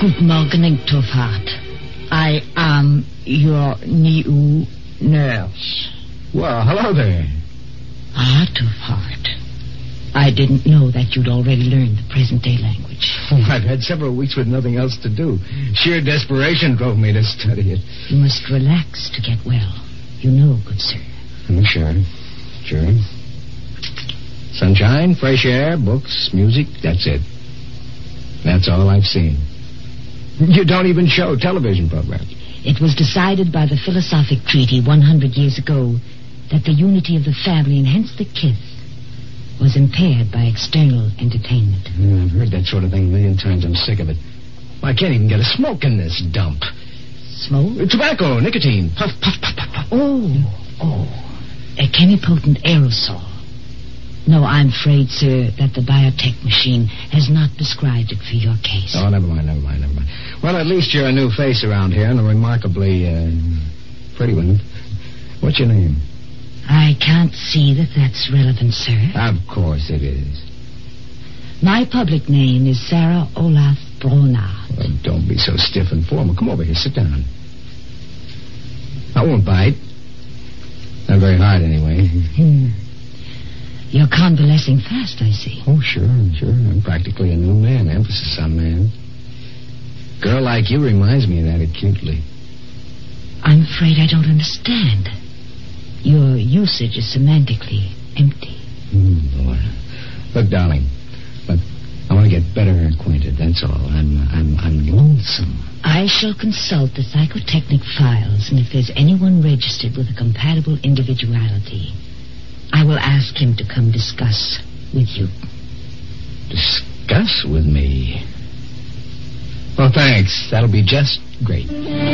Good morning, Tofart. I am your new nurse. Well, hello there. Ah, Tofart. I didn't know that you'd already learned the present-day language. Oh, I've had several weeks with nothing else to do. Sheer desperation drove me to study it. You must relax to get well. You know, good sir. Sure. Sunshine, fresh air, books, music, that's it. That's all I've seen. You don't even show television programs. It was decided by the Philosophic Treaty 100 years ago that the unity of the family, and hence the kith, was impaired by external entertainment. I've heard that sort of thing a million times. I'm sick of it. I can't even get a smoke in this dump. Smoke? Tobacco, nicotine. Puff, puff, puff, puff, puff. Oh. A chemipotent aerosol. No, I'm afraid, sir, that the biotech machine has not described it for your case. Oh, never mind. Well, at least you're a new face around here and a remarkably, pretty one. What's your name? I can't see that that's relevant, sir. Of course it is. My public name is Sarah Olaf Brona. Well, don't be so stiff and formal. Come over here. Sit down. I won't bite. Not very hard, anyway. You're convalescing fast, I see. Oh, sure. I'm practically a new man. Emphasis on man. Girl like you reminds me of that acutely. I'm afraid I don't understand. Your usage is semantically empty. Boy. Look, darling, I want to get better acquainted, that's all. I'm lonesome. I shall consult the psychotechnic files, and if there's anyone registered with a compatible individuality, I will ask him to come discuss with you. Discuss with me? Well, thanks. That'll be just great.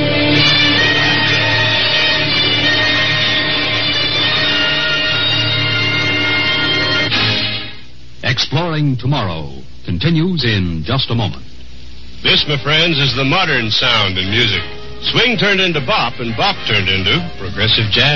Exploring Tomorrow continues in just a moment. This, my friends, is the modern sound in music. Swing turned into bop, and bop turned into progressive jazz.